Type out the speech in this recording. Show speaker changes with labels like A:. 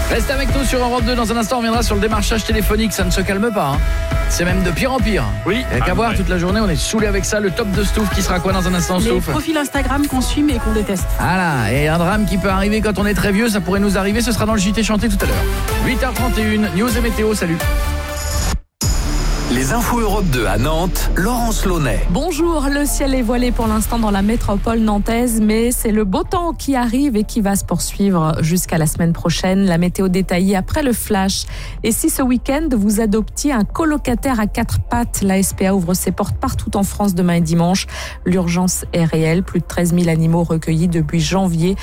A: Reste avec nous sur Europe 2. Dans un instant, on reviendra sur le démarchage téléphonique. Ça ne se calme pas. C'est même de pire en pire.
B: Oui.
A: Il n'y a qu'à voir toute la journée. On est saoulé avec ça. Le top de Stouff qui sera quoi dans un instant,
C: Les
A: Stouff?
C: profils Instagram qu'on suit mais qu'on déteste.
A: Voilà. Et un drame qui peut arriver quand on est très vieux. Ça pourrait nous arriver. Ce sera dans le JT chanté tout à l'heure. 8h31. News et météo. Salut.
D: Les infos Europe 2 à Nantes, Laurence Launay.
E: Bonjour, le ciel est voilé pour l'instant dans la métropole nantaise, mais c'est le beau temps qui arrive et qui va se poursuivre jusqu'à la semaine prochaine. La météo détaillée après le flash. Et si ce week-end, vous adoptiez un colocataire à 4 pattes, la SPA ouvre ses portes partout en France demain et dimanche. L'urgence est réelle. Plus de 13 000 animaux recueillis depuis janvier